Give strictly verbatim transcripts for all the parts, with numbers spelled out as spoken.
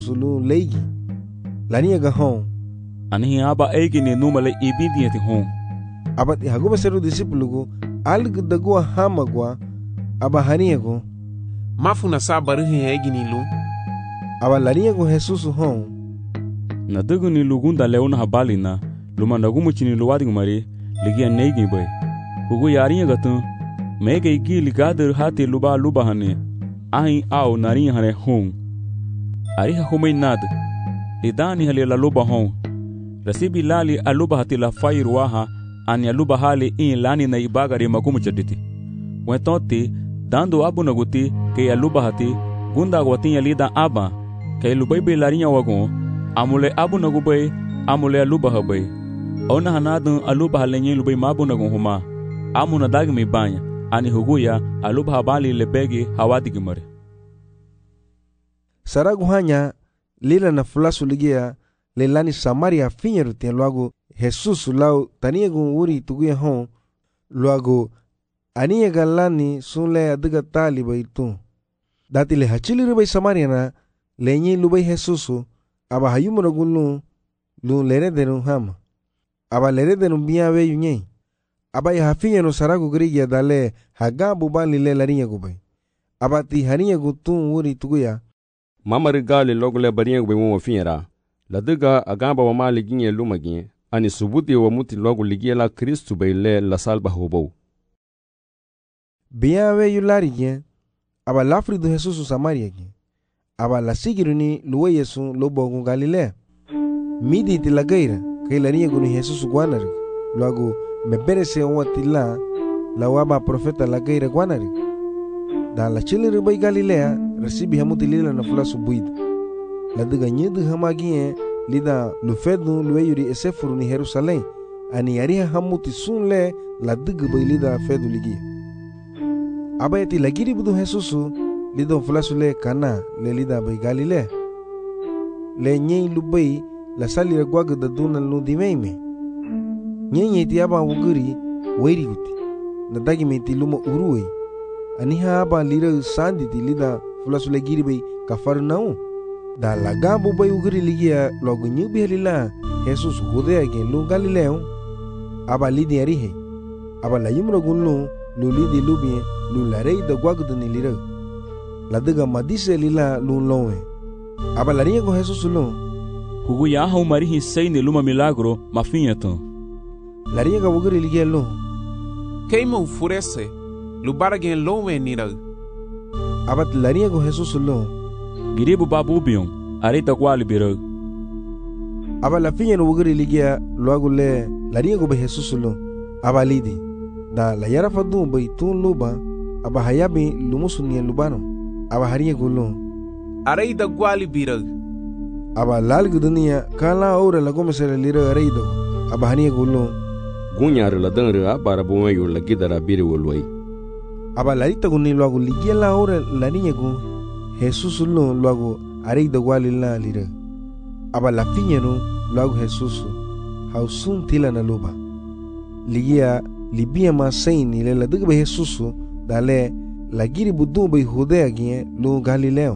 sulu leigi lania ga hon Ani aba egi ni numale ibidi hon. Abat hago seru disipulugo alg dagua hamagwa aba haniago mafuna sabaru egi ni lu aba laniago Jesus hon Na dugu ni lugunda leona habali na luma nagumu chini luwadi mari ligia neigi bay. Hugo yariya gatun mege igi ligader hati luba luba hane ahi au nari hane hon. Ari ha humay nad lidani hali la luba hon. Rasibi lali aluba hati la fai ruaha ani aluba hali in lani na ibagari magumu chaditi. Wentonti dando abu naguti ke aluba hati gunda gwatin yalida aba ke lubay larinya wagon amule abu nagubay amule aluba habay ona hanadun aluba halenye lubay mabu nagun huma amuna dagmi banya ani huguya aluba habali lebegi hawadi gimare Saragu hanya lila na fulasu ligia lelani Samaria finyeru tien luago Jesus lau taniagun uri tuguya hon luago aniaga lani sunle adiga taliba itu dati le hachili rubay Samaria na lenye lubay Jesusu aba hayumo nagunu lu lere denu hama aba lere denu biawe yunye aba ya hafinya no saragu grigia dale hagabu bali le larinya gubay aba ti haniya gutun uri tuguya mama rigali logule bariya gubay mo finyara ladiga agamba wa mali ginye lumagi ani subuti wa muti logu ligia la Kristu bay le la salba hobo biawe yulari aba lafri do Jesusu Samaria gi aba la sigiruni luwe Yesu lobo gun Galilea midi tilagaira kay laniya gunu Jesus guanari luago meberese watila la waba profeta lagaira guanari da la chili bay Galilea resibi hamuti lila na fulasu buid la diga nyidu hamagie lida lufedu luwe yuri esefuru ni Jerusalem ani yariha hamuti sunle la diga bay lida fedu ligi aba yati lagiri budu Jesusu lido fulasu le kana le lida bay Galilea le nyei lubay la salira gwaga da duna lu dimeime nyei nyei ti aba wuguri wairi guti na dagi me ti luma uruwe aniha aba lira sandi ti lida fulasu le giri bay Kafarnaum da la gambu bay wuguri ligia logo nyubi halila Jesus gode gen lu Galilea aba lidi arihe aba la yumro gunlu lu lidi lubie lu la rei da gwaga da ni lira la diga madise lila lu lonwe aba la rinha com Jesus lu Hugo ya hau marihi sei ne luma milagro mafinha ton la rinha ga wuguri ligia lu keima ufurese lu baragen lonwe nira aba la rinha com Jesus lu giribu babu bion arita kwali biro aba la finha no wuguri ligia logo le la rinha com Jesus lu aba lidi da la yara fadu bay tun luba aba hayabi lumusunia lubano aba hariya gulu areida gwali bira aba lal gudunia kala ora la gomesere lira areida aba hariya gulu gunyar la danra bara bomayo la gidara biri wolway aba larita guni luago ligia la ora la niña gu Jesus lu luago areida gwali la lira aba la finya no luago Jesus hausun tila na luba ligia libia ma saini le la diga be Jesus dale la giri budu bay Judea gie lu Galileo.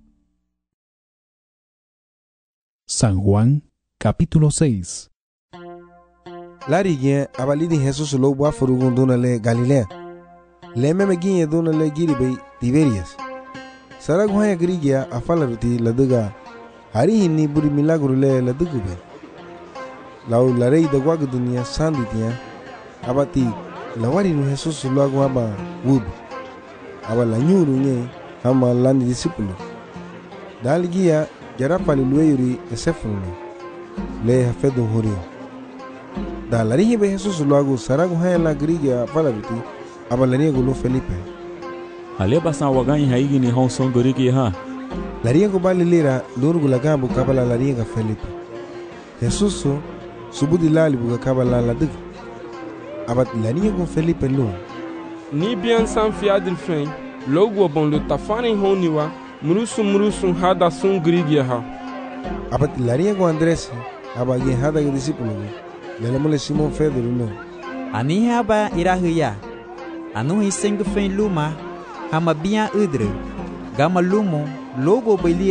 San Juan, capítulo seis. Lari gie abalidi Jesus lo bua furugun duna le Galilea. Le meme gie duna le giri bay Tiberias. Sara guhaya giri gie afalaruti la diga hari hinni buri milagro le la diga bay. Lau la rei da guaga dunia sandi tia abati la wari nu Jesus lo agua aba wub aba la nyuru nye hama lani disipulu daligia jarapa li lueyuri esefuni le hafedu huri da la rihi be Jesus lo agu saragu haya la grigia falaruti aba la riego lo Felipe ale basan waganyi haigi ni hon son goriki ha la riego bali lira lurgu la gambu kabala la riega Felipe Jesus subudi lali buga kabala la dig abat la riego Felipe lo ni bien san fiadil fen logo bon le tafani honiwa murusu murusu hada sun grigia ha abat la riego Andres aba ge hada ge discípulo le mole Simon Pedro lo ani haba irahuya anu hiseng fen luma hama bia udre gama lumo logo belira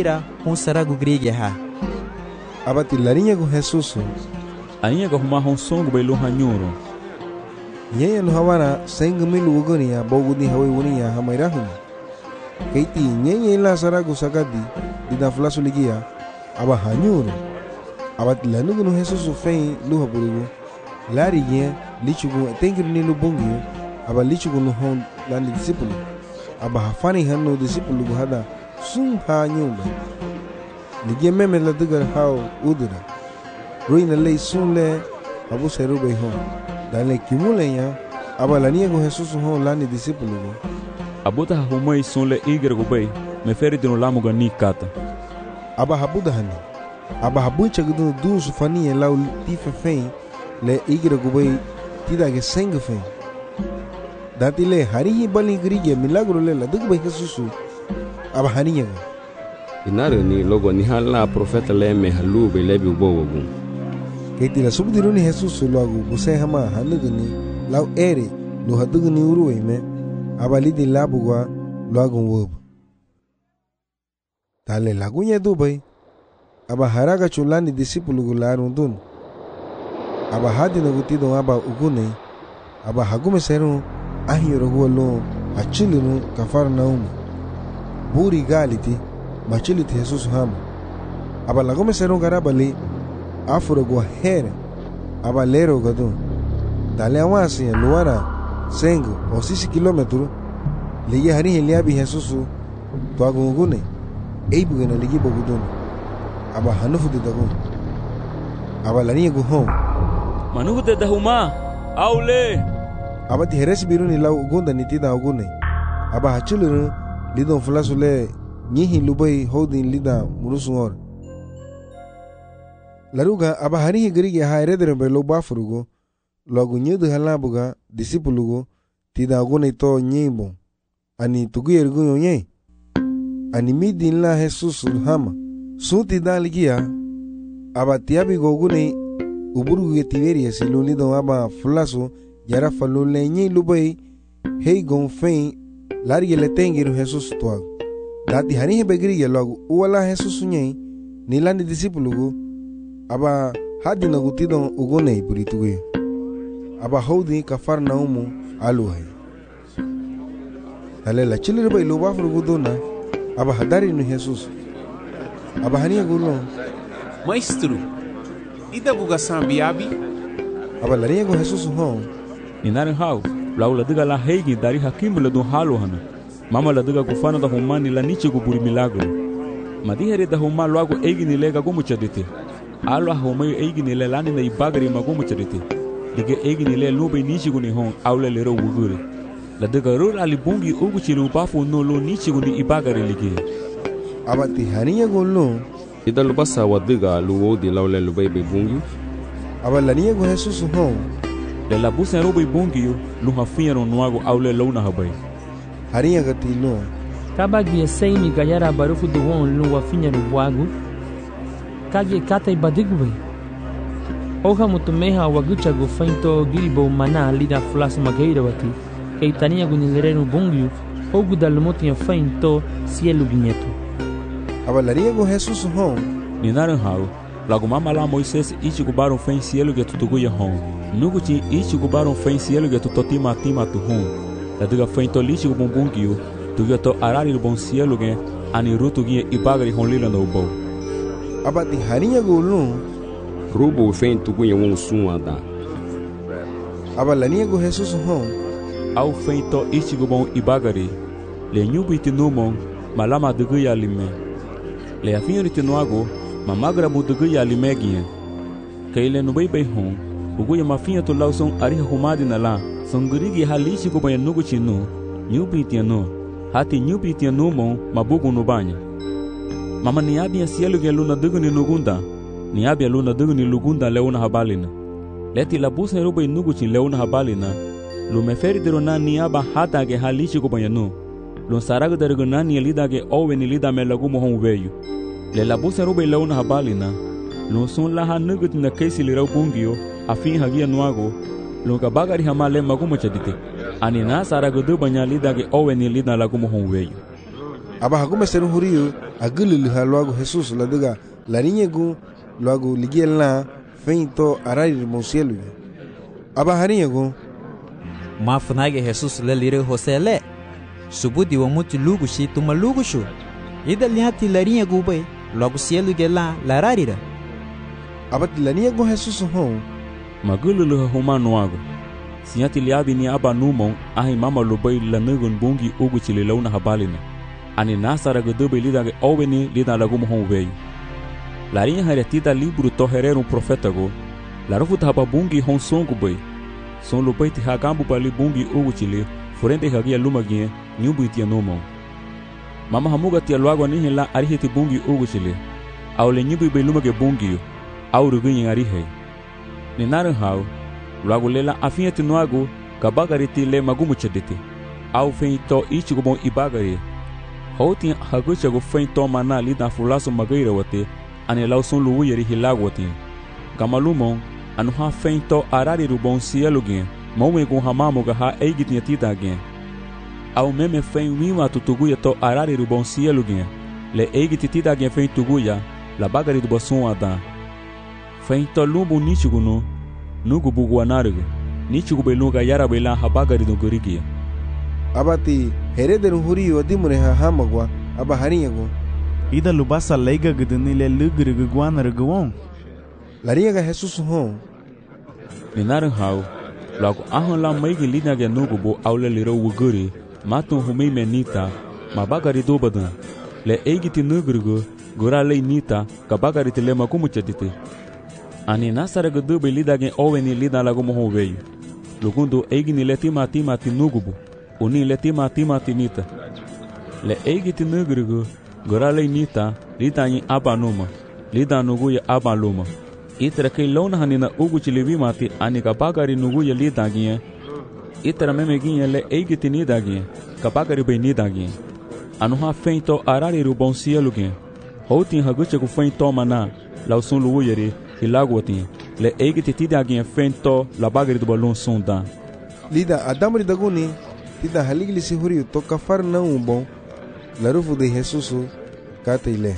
hon saragu grige ha. Abati larinha com Jesus. Aninha ga huma hon songo bai lo hanyoro. Nyaya no hawana senga milu ugoni ya bogu ni hawe wuni ya hamairahun. Keiti nyaya ila saragu sakadi di da flasu ligia aba hanyoro. Abati lanugu no Jesus fein lu haburugu. Lari yen lichugu tengiri ni lu bongi aba lichugu no hon lani disipulu. Aba hafani hanno disipulu hada sum ha nyumba. Ligia meme la dugar hao udura. Ruina lei sun le abu serube hon. Dale kimule ya aba lania con Jesus hon lani disipulu. Abuta humai sun le igre go bai me feri de no lamu ga ni kata. Aba habuda hani. Aba habuncha gudu du sufani lau tife fein le igre go bai tida ge senga fein. Dati le hari bali grige milagro le la dugu bai Jesus. Aba haniya. Inare ni logo ni hala profeta le me halu be lebi ubogu. Keiti la subdiru ni Jesus logo buse hama hanugu ni lau ere lo hadugu ni uruwe me aba lidi labugwa logo wob. Tale lagunya dubai aba haraga chulani disipulu gularun dun. Aba hadi na gutido aba ugune aba hagume seru ahiyoro huwa lo achilinu kafar naumu. Buri galiti machiliti Jesus hama. Aba lagume seru garabali afuro gwa here aba lero gadu. Dale awasi ya luara sengu o sisi kilometru ligi hari heliabi Jesus to agungune eibu gena ligi bogudun. Aba hanufu de dagun. Aba lani gu hon. Manugu de dahuma aule. Aba ti heres biruni lau ugunda nitida ugune. Aba hachuluru lidon flasule nyihi lubai holding lida murusungor. Laruga aba hari grige ha eredere be lo bafurugo logu nyedu halabuga disipulugo tida ugune to nyimbo. Ani tuguyer gunyo nye. Ani midin la Jesus hama. Sunti daligia aba tiabi gogune uburu ge tiberia siluli do aba flaso yara falule nyi lubai hey gon fein lari le tengiru Jesus toa. Dati hani begri logo uwala Jesus nyi nilani disipulugo aba hadi na gutido ugone burituge. Aba hodi kafar naumu aluhai. Dale la chilire bai lo bafurugo dona aba hadari no Jesus. Aba hania gulo. Maestro, ida buga sambiabi? Aba larinha com Jesus hon. Ninaren hau, lau la diga la heigi dari hakimu le dun halo hana. Mama la diga kufano da humani la niche go buri milagro. Madihere da huma logo eigi ni lega go muchadite. Alo humai eigi ni le lani na ibagari ma go muchadite. Diga eigi ni le lube niche go ni hon aule le ro wugure. La diga ro ali bungi ugu chilu bafu no lo niche go ni ibagari ligi. Aba ti hania gulo. Ida lubasa wadiga luwo di laule lubai be bungi. Aba lania com Jesus hon. Le la busa robo ibungi lu hafinha no nuago aule lona habai. Harinha gatilo. Kabagi seimi gayara barufu do won lu wafinha no buago. Kage kata ibadigwe. Oha mutumeha wagucha go fainto gilbo mana lida flas mageira wati. Keitania gunilere no bungi. Ogu dalmotinha fainto cielo guinheto. Aba larinha com Jesus hon. Ninaran hau. Logo mama lá Moisés ichi gubaron fen cielo ge tutuguya hon. Nugu ti ichi gubaron fen cielo ge tutoti mati matu hon. La diga fen to lichi gubumbungio. Tugia to arari bon cielo ge ani rutu ge ibagari hon lila no bo. Aba ti harinha gulo. Rubo fen tuguya won suada. Aba larinha com Jesus hon. Au fen to ichi gubon ibagari. Le nyubi tinumon malama duguya lime. Le afinho tinuago mamagra budugu ya limegia. Kaile no bai bai hon. Ugu ya mafinha to lau son ariha humadi na la. Songurigi halishi go baya nugu chinu. Nyubi tiano. Hati nyubi tiano mon mabugu no banya. Mama niabi ya cielo ge luna dugu ni nugunda. Niabi ya luna dugu ni lugunda leona habalina. Leti la busa robo nugu chin leona habalina. Lu meferi dero na niaba hata ge halishi go baya no. Lu saraga dero na ni lida ge owe ni lida me lagu mo hon veyu. Le la busa roba ilauna habalina. Lo son la hanugut na kesi li rau bungio. Afin hagia nuago. Lo ka bagari hamale magumo chadite. Ani na sarago do banya lida ge owe ni lida lagumo hon weyu. aba hagume seru huriyo agulu ha luago Jesus la diga la niña gu luago ligiel na feito arari monsielo aba hariya gu ma funage Jesus le lire hosele subudi wa muti lugu shi tuma lugu shu ida liati la niña gu bay logo cielo gela la rarira aba la niña gu Jesus ho magulu lu huma nuago sinyati liabi ni aba numon ahi mama lubay la nugun bungi ugu chile launa habalina ani nasara gudube lida ge oveni lida lagumo hon veio larinha haretita libro toherer um profeta go larufu tapa bungi hon songo bay son lubay ti hagambu bali bungi ugu chile forente hagia lumagie nyumbu tia numon mama hamuga tia luago ni la arihiti bungi ugu chile awle nyumbu bay lumage bungi au rugunyi arihe ni naran hau luago lela afinha tinuago kabagari ti le magumu chedete au feito ichigo bon ibagari houtin haguchago feito mana lida fulaso magaira wate ane lauson luwu yeri hilago wate gamalumon anu ha feito arari rubon sielugen mawe gon hamamo ga ha eigitinha titagen au meme fein wima tutuguya to arari rubon sielugen le eigiti titagen fein tuguya la bagari do boson ada feito lumbu nichigo no nugu bugu anarigo nichigo beluga yara bela habagari do gorigia abati herederu huriyo dimure ha hamagwa aba hariyago ida lubasa leiga gudni le lugrigu guanarguon lariyaga Jesus ho ninaran hau lago ahon la maigi linaga nugu bo aule liro wuguri matun humei menita mabagari do badan le eigiti nugrigu gora le nita kabagari te le makumu chadite ani nasara gudube lidagen oveni lida lago mo veio lugundo eigni letima tima tinugubo uni letima tima tinita le eigiti nugrigu gora le nita lidanyi abanuma lidanuguya abaluma itra kei lona hanina ugu chilivi mati ani kabagari nuguya lidagie itra memeginye le eigiti nidagie kabagari be nidagie anuha feito arari rubon sielugen houtin haguchego feito mana lausun luuyeri hilagwati le eigiti tidagie feito la bagari do balon sonda lida adamri daguni tida haligli si huriyo to kafar na um bom larufu de Jesus kateile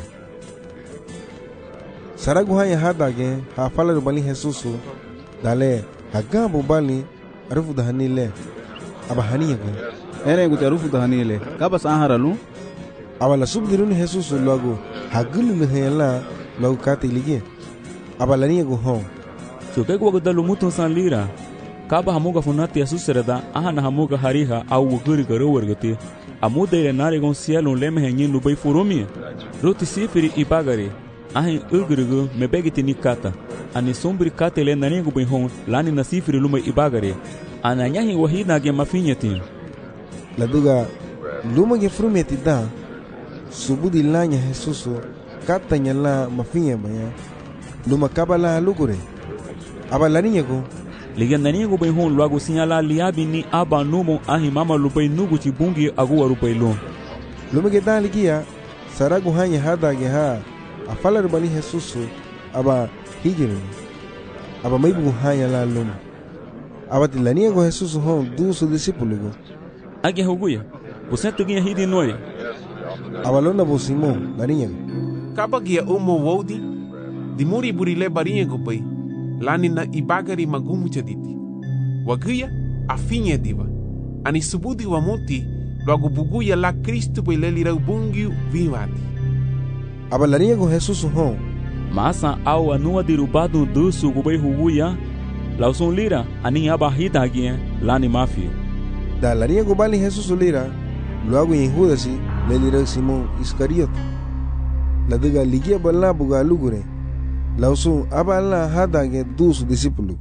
saragu hanya hadage ha fala bali Jesus dale hagambo bali arufu da hanile aba haniyago ene gu tarufu da hanile kabas aharalu abala subdirun Jesus logo hagulu le hela logo kateile aba laniyago ho choke go dalu mutun san lira kaba hamuga funati asusreda ahana hamuga hariha au guri garo wargati amuda ile narigon cielo leme henyin lubay furumi roti sifiri ibagari ahin ugrugu mebegiti nikata ani sombri katele naningu bihon lani nasifiri lumay ibagari ananyahi wahina ge mafinyati laduga luma ge frumeti da subudi lanya Jesus katanya la mafinya baya luma kabala lugure abalaninya go ligandani go bay hon luago signala liabi ni aba numo ahi mama lubay nugu ci bungi agu waru baylo lumege dan ligia saragu hanya hada ge ha afala rubani Jesus aba hijiru aba maibu hanya la lum aba tilania go Jesus hon du su discípulo go age hoguya você tuginha hidi noi aba lona bo Simon laninya kaba gia umo wodi dimuri burile barinha go bay lani na ibagari magumu chaditi waguya afinha diva ani subudi wa muti logo buguya la Cristo pe lelira bungi vimati abalania com Jesus ho masa au anua derubado dusu gubei huguya lauson lira ani abahita agia lani mafia da laria gobali Jesus lira logo em Judas lelira Simon Iscariote la diga ligia balla buga lugure lauson abala hadage dos discípulos.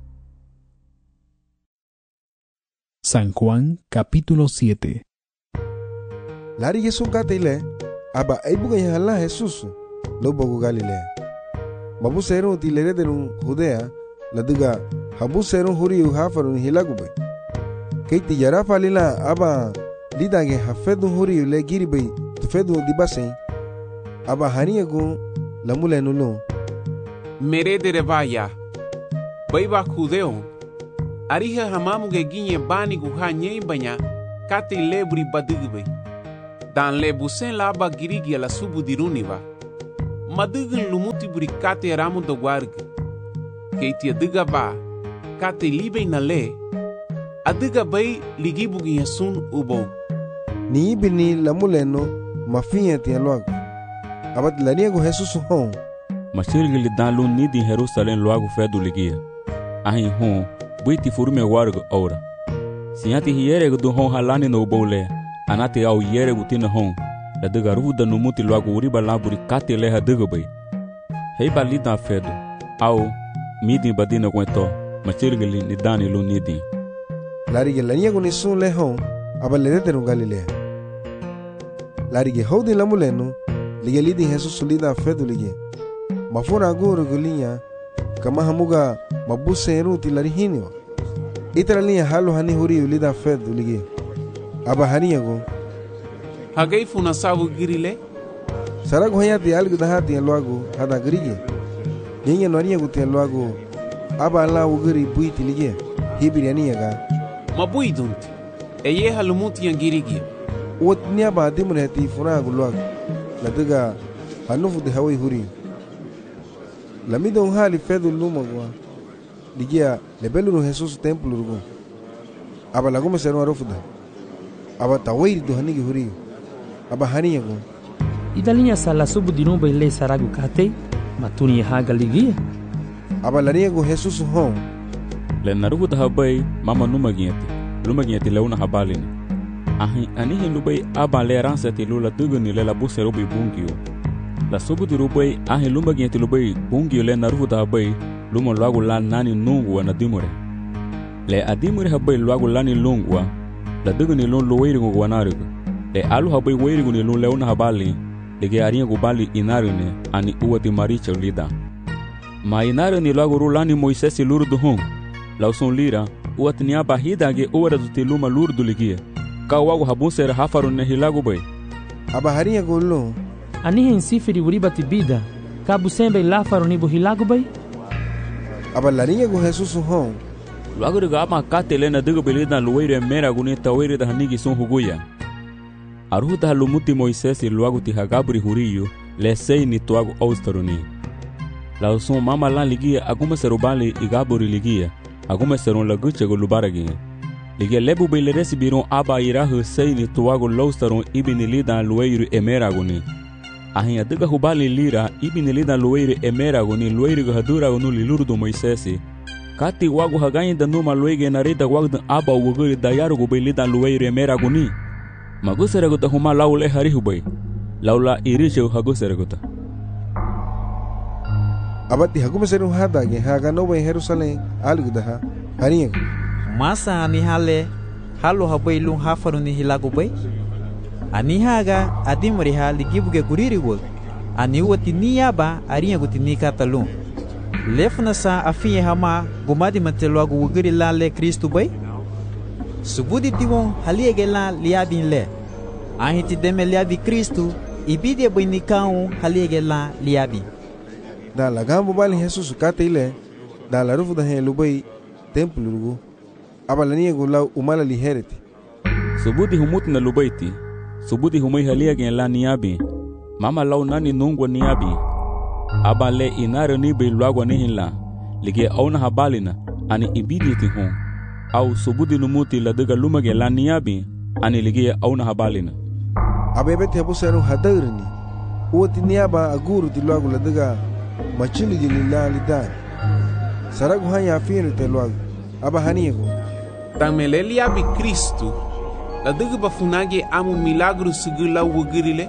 San Juan capítulo siete. Lari Jesús katile aba aibuga yala Jesus lo bogo Galilea. Babu sero tilere de Judea la diga habu sero huriu hafarun hilagube. Keiti yara falila aba lidage hafedu huriu le giribe tufedu dibase aba haniego la mule nulo merede revaya baiba judeo ariha hamamu ge ginye bani gu hanye banya kati lebri badigbe Dan le busen la aba girigi la subu diruniva. Madugun lumuti buri kate ramu do warg. Keitia diga ba, kate libe na le. Adiga bay ligibugi yasun ubo. Ni ibini la muleno mafinha tia logo. Abat laniego Jesus hon. Machirgi li dan lun ni di Jerusalem logo fedu ligia. Ahin hon, buiti furume warg ora. Sinyati hiyere du hon halani no bole. Anate au yere gutina hon. La diga ruda no muti logo uriba laburi kate leha diga bay. Hei balida fedu. Au midi badina kwento. Machirgi li ni dani lun ni di. Larige laniego ni sun le hon. Aba le deteru Galilea. Larige hodi la muleno. Lige lidi Jesus lida fedu lige. Mafura aguru gulinya. Kama hamuga mabuse eruti larihiniwa. Itara linha halu hani huri ulida fedu lige. Aba haniago. Hagai funa sabu girile. Sarago hayati algu dahati eluago hada grige. Ninge noriago te eluago. Aba ala ugiri buiti lige. Hibiri aniaga. Mabui dunti. Eye halumuti yang girigi. Uot niaba adimureti furago luago. Ladiga hanufu de hawai huri. Lamida un hali fedu lumagwa. Ligia lebeluru Jesus templo rugo. Aba lagume seru arofuda. Aba tawiri do hanigi huri. Aba haniago. Idalinya sala subu dinuba ile saragu kate. Matuni haga ligia. Aba laniago Jesus hon. Le narugu da habai mama numa gieti. Luma gieti leuna habalini. Ahi anihi lubai aba le ransati lula duguni le la buse rubi bungio. La subu di rubai ahi luma gieti lubai bungio le narugu da habai luma luagu la nani nungwa na dimure. Le adimure habai luagu lani lungwa la duguni lun luwairigu guanarigu. Le alu habai wairigu ni lun leuna habali lege aringa gubali inarune ani uwati maricha ulida. Ma inarune luagu rulani Moisesi lurdu hong. La usun lira uwati niaba hidage uwara zuti luma lurdu ligia. Ka wagu habusera hafarun ne hilagu bay. Aba harinha golo. Anihi insifiri uriba tibida. Ka busembe lafarun ibu hilagu bay. Aba larinha go Jesus hon. Luagu riga ama kate lena digo belida luwaire mera guni tawiri da hanigi sun huguya. Aruhu da lumuti Moisesi luagu ti hagabri huriyo le sei ni tuagu austaruni. La usun mama lan ligia agume serubali igaburi ligia. Agume serun laguche go lubaragi. Ligia lebu bele resibiron aba irahu seini tuwago loustaron ibini lidan lueiru emeraguni. Ahin adiga hubali lira ibini lidan lueiru emeraguni lueiru haduragunu lilurdu Moisesi. Kati wagu hagayin da numa luege narida wagdan aba wuguri dayarugu bele lidan lueiru emeraguni. Maguseraguta huma laule harihubay. Laula irishe haguseraguta. Abati hagume serun hadage haga noba Jerusalem algudaha harinha. Masa ani hale halu habai lung hafaru ni hilagu bay. Ani haga adimri ha ligibuge guriri wog. Ani wati niyaba ariya guti nikata lung. Lefna sa afiye hama gumadi mateluagu wugiri la le Kristu bay. Subudi diwon haliege la liabin le. Ahiti deme liabi Kristu ibide bay nikau haliege la liabi. Da la gambo bali Jesus kate ile. Da la rufu da hen lubai templo rugo. Aba laniego la umala lihereti. Subudi humuti na lubaiti. Subudi humai haliege la niabi. Mama lau nani nungwa niabi. Aba le inare ni be luagwa nihila. Lige auna habalina ani ibiditi hon. Au subudi numuti la diga lumage la niabi ani lige auna habalina. Aba ebete habu seru hadarini. Uoti niaba aguru ti luagu la diga machili gili la lidai. Saragu hanya afinu te luagu. Aba haniego. Tamele abi Kristu. La diga bafunage amu milagru sigula wugirile.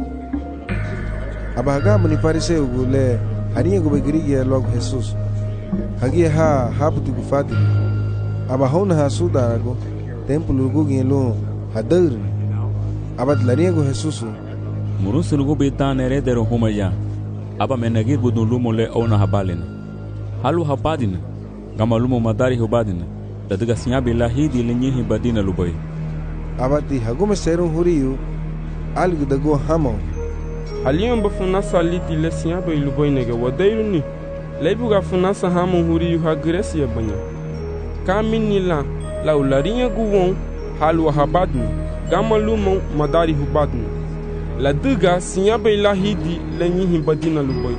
Aba hagamu ni fariseu gule haniego begirige luagu Jesus. Hagia ha haputi gufati. Aba hona ha sudarago templo lugugi lo hadarini. Aba laniego Jesus. Murusu lugu bita neredero humaya. Aba menagir budun lumo le auna habalina. Halu habadina. Gama lumo madari hubadina. Ladiga sinyabi lahidi linyihi badina lubai. Abati hagume serun huriyu algu dago hamo. Haliyan ba funasa liti le sinyabi lubai nege wadairu ni. Leibu ga funasa hamo huriyu ha gresi ya banya. Kamini la la ularinya guwon halu habadni. Gama lumo madari hubadni. La dëga sinya bay la hidi le nyihi badina luboy.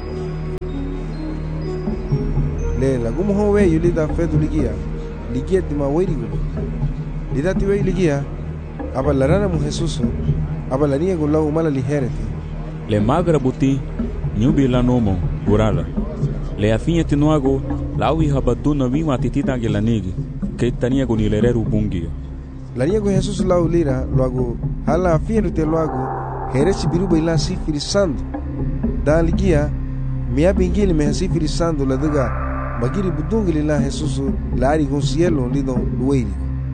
Le la gumu ho we yulida fedu ligia. Ligia di ma weri gubo. Lida ti we ligia. Aba larana mu Jesus. Aba lania gulla umala lihereti. Le magra buti nyubi la nomo gurala. Le afinha tinuago lawi habaduna wima titita gelanigi. Que tania con ilereru bungia. Lania con Jesus lau lira loago hala afinha te loago heresi biruba ila sifiri sando. Da ligia mia bingili me sifiri sando la dega magiri budungili la Jesus lari con cielo lido lueri.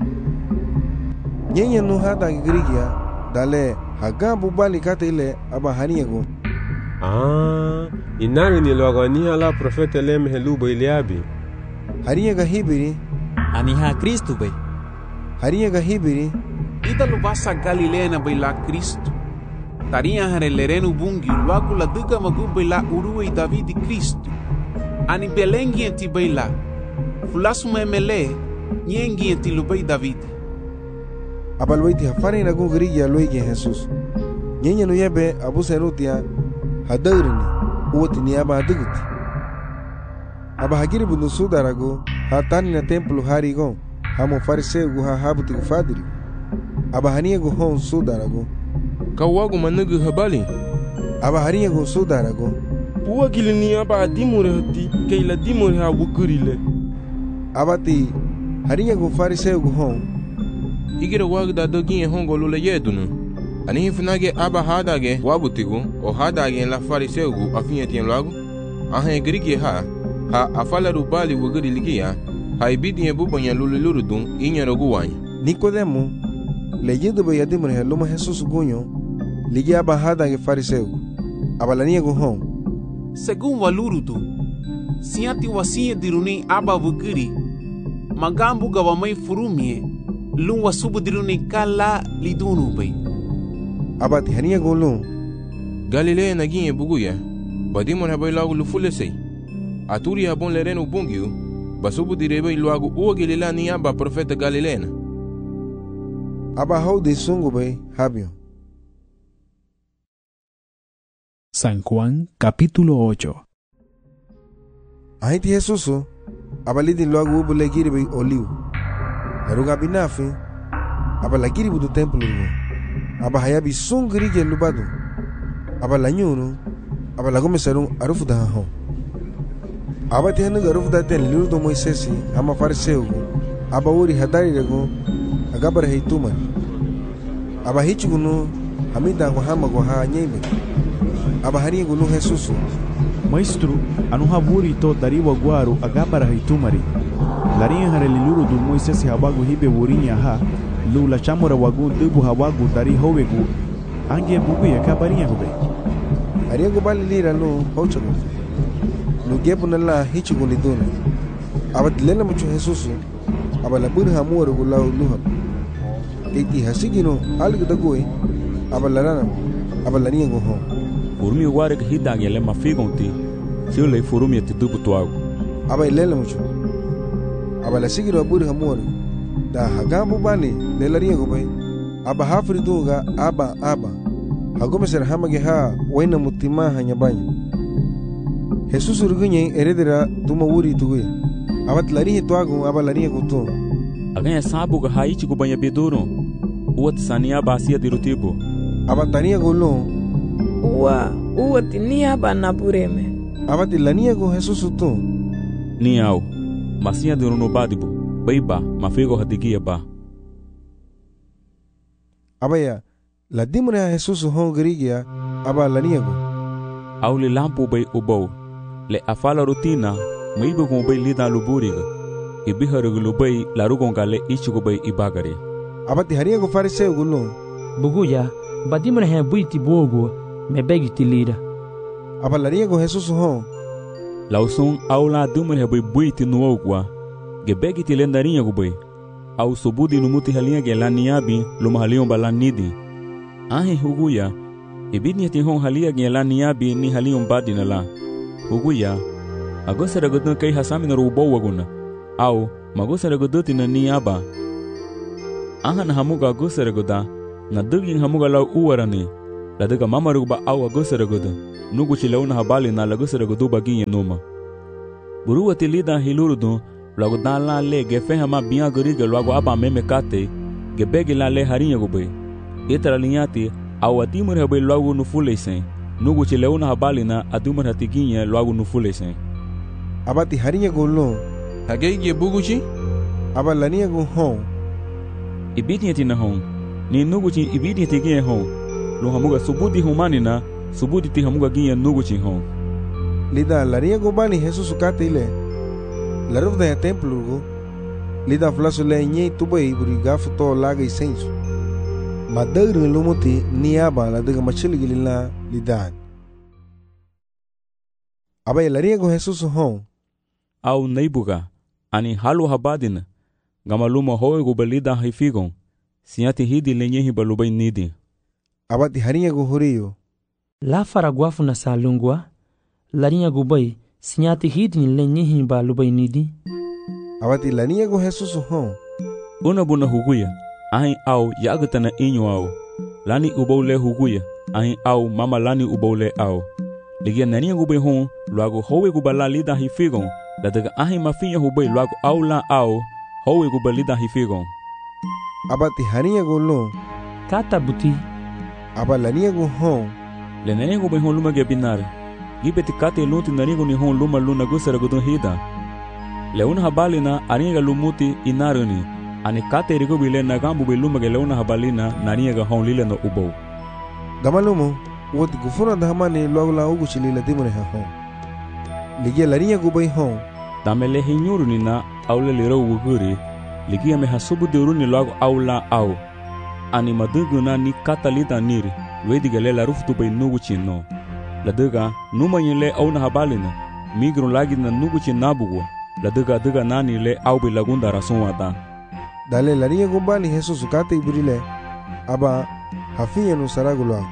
Nyenya no hada grigia dale hagambu bali kata ile aba haniego. Ah, inari ni loago ni ala profeta leme helubo iliabi. Haniega hibiri Aniha Kristo bay. Haniega hibiri ida lubasa Galilea na baila Cristo. Taria hare lerenu bungi loago la duga magu baila uruwe David Cristo. Ani belengi enti baila. Fulasu memele nyengi enti lubei David. Abalwaiti hafani na gungrigia loigi Jesus. Nyenya no yebe abu serutia hadairini uoti ni aba haduguti. Aba hagiri bundu sudarago hatani na templo harigo hamo fariseu gu ha habuti gu fadiri. Aba hania gu hon sudarago Kawagu manugu habali. aba hania gu sudarago Puwa gilini aba dimure hati keila dimure ha wukurile. abati hania gu fariseu gu hon Igira wagda dogi hongo lule yedunu. Ani hifnage aba hadage wabutigu o hadage la fariseugu afinye tien lagu. Ahe grigi ha ha afala rubali wuguri ligia. Ha ibidi ye bubanya lule lurudun inya rogu wanya. Nicodemo leyendo be yadimure ha luma Jesus gunyo ligia aba hadage fariseu abalania gu hon Según walurutu, siati wasia diruni aba wuguri magambu gawamai furumie Lunwa subu diruni kala lidunu bay. abati hania gu lum Galilea naginye buguya. Badimon habay lagu lufule sei. Aturi habon lerenu bungiu. Basubu direbe lagu uwa Galilea ni aba profeta Galileana. aba hau de sungu bay habio. San Juan capítulo ocho. Ahiti Jesuso abalidi loagu ubu legiri bay oliu. Laruga binafi aba lagiri budu templo rugo aba hayabi sungri ge lubadu aba lanyunu aba lagome sarung arufu da ho aba tehnu arufu da ten liru do Moisesi ama fariseu aba uri hadari rego agabar heituma aba hichugunu hamida ko hama ko ha nyebe aba hari gunu Jesusu Maestro, anu haburi to dariwa guaru agabara hitumari. Larinha hare liluru du Moisés hawagu hibe wurinya ha lula chamora wagu dubu hawagu dari howegu ange bugu ya kabarinha hube. Ariego bali lira no hochago. No gebu na la hichugo liduna. Abadilena mucho Jesusu abala buri hamuru gulau luha. Titi hasigino algu dagoi abalarana abalania go ho. Urmi ware ke hidang yele mafigonti. Sio le furumi te dubu tuago. Aba ilela mucho. Aba la sigiro aburi hamuru da hagambu bani le laria go bay aba hafri dunga aba aba hagome ser hamage ha waina mutima hanyabanya Jesus urgunye eredera tuma wuri tugue aba tlari tuago aba laria go to Aganya sabu ga haichi go banya bedoro uat sania basia dirutibo aba tania go lo Uwa uwa tinia bana bureme aba tilania go Jesus to ni au masia dirono badibo baiba mafego hadigia ba abaya la dimre Jesus ho grigia aba lania go au le lampu bay ubo le afala rutina maibo go bay lida luburiga ibihar go bay la rugonga le ichugo bay ibagare aba ti haria go fariseu go lo Buguya, badimre he buiti bogo, me begi tilira. aba laria go Jesus ho lauson au la dumre bay buiti nuogwa gebegi tilendarinha go bay au sobudi no muti halinha ge laniabi lo mahalion balanidi ahe huguya ibidni ti hon halia ge laniabi ni halion badina la huguya agosara godon kai hasami no rubo waguna au magosara godoti na niaba aha na hamuga agosara goda na dugin hamuga la uwarani ladega mamaruba au agusaragudu nugu chileuna habali na lagusaragudu baginye numa buruwati lida hilurudu lagu dan la le gefe ma biya guriga lagu aba meme kate gebegi la le harinye gube itara linyati au adimur habe lagu nufulesen nugu chileuna habali na adumur hatiginye lagu nufulesen abati harinye gollo hagege buguchi aba laniye go hon ibidiyati na hon ni nugu chi ibidiyati ginye hon lo hamuga subudi humani na subudi ti hamuga ginye nugu chi hon lida laniye go bani Jesus kate ile laruf da templo go lida flaso le nye tubai buriga futo laga isenso madagru lumuti niaba la daga machili gilila lidan aba laniye go Jesus hon au neibuga ani halu habadina gamaluma hoe go balida hifigon siati hidi lenye hibalubai nidi abati harinye go horiyo la faraguafu na salungwa larinya gubai siati hidi lenye hibalubai nidi abati laniye go Jesus hon una buna huguya ahin au yagatana inyo au lani ubole huguya ahin au mama lani ubole au ligia naniye gubai hon luago hoe go balalida hifigon la daga ahi mafinya hubai luago au la au hoe go balida hifigon abati haniye go lo kata buti aba laniye go hon le naniye go bai hon luma ge binar gibeti kate luti naniye go ni hon luma luna gusara go don hida le una habalina aniye ga lumuti inaruni ani kate rigo bile nagambu bai luma ge le una habalina naniye ga hon lile no ubo gamalumo woti gufuna dhamani luago la ugu chilila dimone ha hon ligia laniye go bai hon tamele hinyuruni na aule liro wuguri ligia me hasubu duruni luago aula au ani maduguna ni katalita niri wedi gele la ruftu bai nugu chino la duga numa yele au na habalina migru lagi na nugu chinabugo la duga duga nani le au bai lagunda rasunwata dale laniye go bani Jesus kate ibrile aba hafinya no saragulwa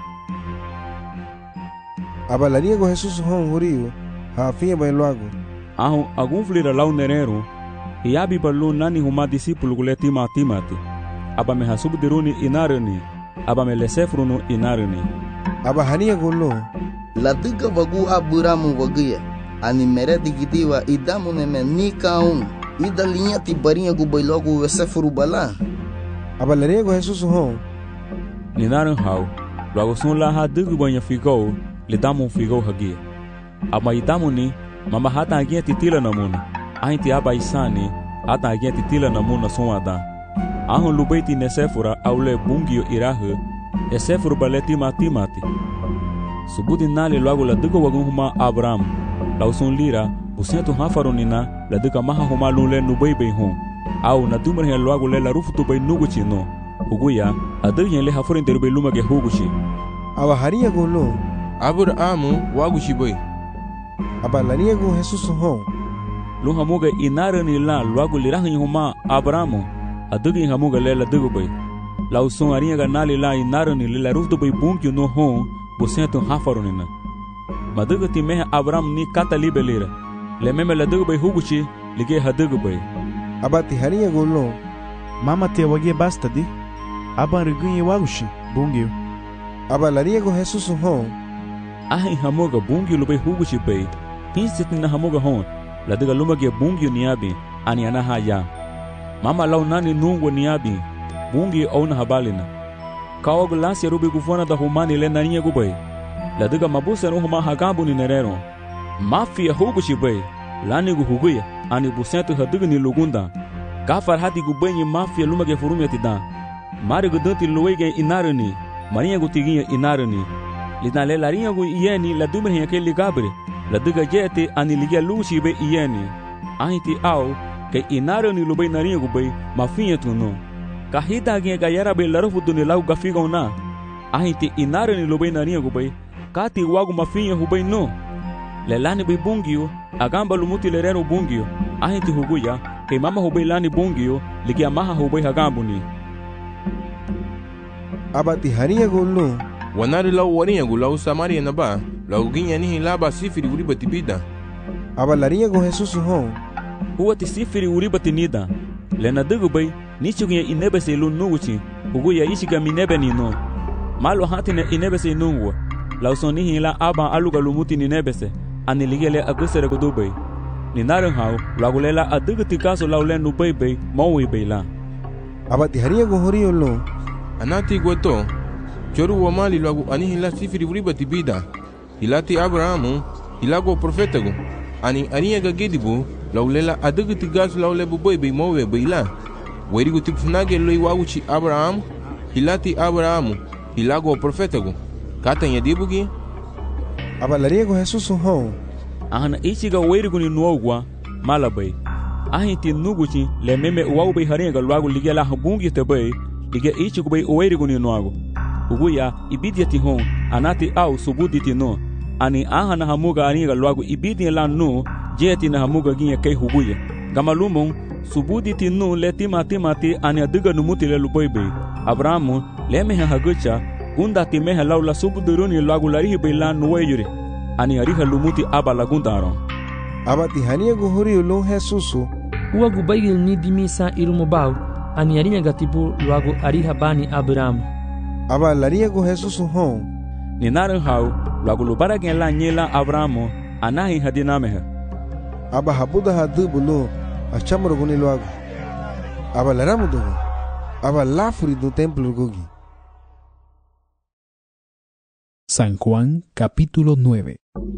aba laniye go Jesus hon horiyo hafinya bai luago ahu agunflira lau nerero iabi balu nani huma disipulu gule tima timati aba me hasubu diruni inarani aba me lesefrunu inarani aba haniye golo la duga wagu aburamu wagia ani meredi gidiwa idamu neme nikaun ida linyati barinha gu bailogu wesefuru bala aba laniye go Jesus hon ninaran hau lago sun la ha dugu banya figo lidamu figo hagia aba idamu ni mama hata agia titila namuna ainti aba isani hata agia titila namuna sunwada ahun lubaiti nesefura aule bungio irahu esefuru baleti matimati subudi nali lagu la dugo wagun huma Abraham lausun lira busentu hafarunina la duga maha huma lule nubai hon au na dumar he lagu le la rufutu bai nugu chino huguya adugyen le hafurin derbe lumage hugushi aba hariya golo Abrahamu wagushi bai aba laniye go Jesus hon lu hamuga inarani la lagu lirahin huma Abrahamu adugi hamuga le la dugo bai lausun ariya ga nali la inarani le la rufutu bai bunkyo no hon busentu hafarunina maduga ti meha Abraham ni kata libelira le meme la dugo bai hugushi lige hadugo bai abati hariya golo mama te wagie basta di aba rigunye wagushi bungyo aba laniye go Jesus hon ahi hamuga bungyo lu bai hugushi bai pinsit na hamuga hon la duga lumage bungyo niabi ani ana haya mama lau nani nungo niabi bungyo au na habalina kaog lansi rubi gufona da humani le naniye gubai la duga mabusa no huma hagambu ni nerero mafia hugushi bai lani gu huguya ani busentu haduga ni lugunda kafar hati gubenye mafia lumage furumi atida mari gudanti luwege inarani mariya gutigiya inarani lidna le lariya gu iyeni la dumre heke ligabre la duga jete ani ligia lushi be iyeni ahiti au ke inarani lubai nariya gu bai mafia tuno kahita ge gayara be larufu duni lau gafiga na ahiti inarani lubai nariya gu bai kati wagu mafia hubai no le lani bai bungio agamba lumuti lerero bungio ahiti huguya ke mama hubai lani bungio ligia maha hubai hagambu ni abati hariya golo wanari lau wariya gu lau samaria na ba lau ginya ni hilaba sifiri uri batibida aba lariya go Jesus hon huwa ti sifiri uri batinida lena dugu bai nichugiya inebe se lu nuguchi huguya ishiga minebe ni no malo hatine inebese inungwa la usoni hila aba aluga lumuti ni nebese ani ligele agusere godubai ni naran hau lagulela aduguti kaso laulen nu bebe mawi beila abati hariya go horiyo lo anati goto choru wa mali lagu ani hila sifiri vribati bida hilati abrahamu hilago profetago ani aniya ga gedibu laulela aduguti kaso laule bebe mawi beila werigu tipfunage loi wawuchi abrahamu hilati abrahamu hilago profetago katan yadibugi abalariego Jesus ho ahana ichiga werigu ni nuogwa malabai ahiti nuguchi le meme uwau harenga lwagu ligela habungi tebe lige ichigu bei werigu ni nuago uguya ibidiati ho anati au subuditi no ani ahana hamuga aniga lwagu ibidi la no jeti na hamuga ginye kai huguya gamalumon subuditi no letima timati ani adiga numuti le luboibe abrahamu le meha hagucha gunda timeha laula subuduruni lwagu larihi bela nuweyure ani ariha lumuti aba lagundaro abati hania gohori lo Jesusu uagu baigil ni dimisa irumobau ani arinya gatibu lwagu ariha bani Abraham aba laria go Jesusu ho ni naran hau lwagu lubara gela nyela Abraham anahi hadinameha aba habuda hadubulo achamro guni lwagu aba laramudo aba lafuri do templo gogi. San Juan capítulo nueve.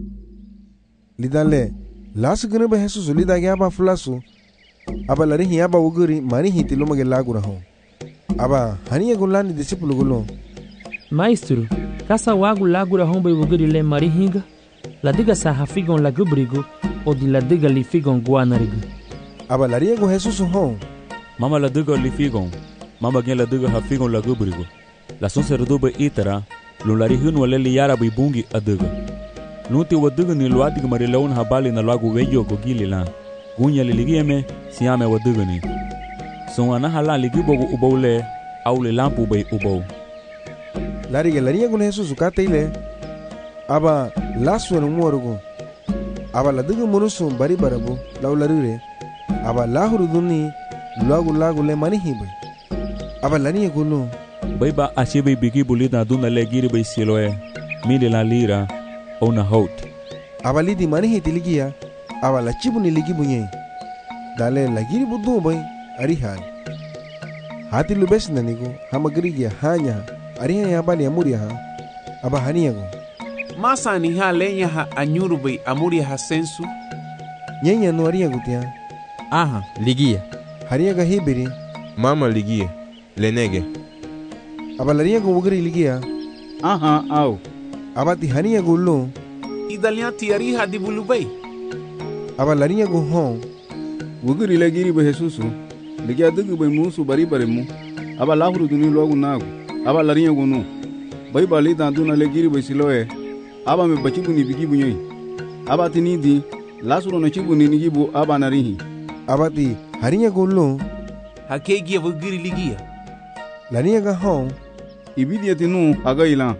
Lidale, las gunebe Jesus lidage aba fulasu. Aba larihi aba uguri manihi tilumage lagura ho. Aba haniya gulani discípulo gulo. Maestro, kasa wagu lagura ho be uguri le marihinga. La diga sa hafigon la gubrigo o di la diga li figon guanarigo. Aba laria go Jesus ho. Mama la diga li figon. Mama gen la diga hafigon la gubrigo. La son serdobe itara. Lulari hunu waleli yara bibungi aduga. Nuti waduga ni luadiga marilaun habali na lagu weyo go gilila. Gunya liligieme siame waduga ni. So anahala ligibogu ubole au le lampu bay ubo. Lari gelaria con Jesus ukate ile. Aba lasu no muorugo. Aba laduga munusu bari barabu laularire. Aba lahuru duni lagu lagu le manihibe. Aba lani gulu. Baiba ashibe bigi bulida duna le giri bay siloe mili la lira ona hot abali di mani hitiligia abala chibuni ligi bunye dale la giri budu bay ari hal hati lubes nanigo hamagrigia hanya ari ya bali amuria ha aba haniago masa ni ha lenya ha anyuru bay amuria ha sensu nyenya no ari agutia aha ligia hariaga hibiri mama ligia lenege abalaria go ugri ligia aha au abati hania go lo idalia tiari ha dibulubay abalaria go ho ugri legiri be Jesusu ligia dugu be musu bari bare mu abalahuru duni logu nagu abalaria go no bai bali da duna legiri be siloe aba me bachibu ni bigi bunyoi abati ni di lasuro no chibu ni nigibu aba narihi abati hania go lo hakegi ugri ligia lania ga ho ibidiati nu agaila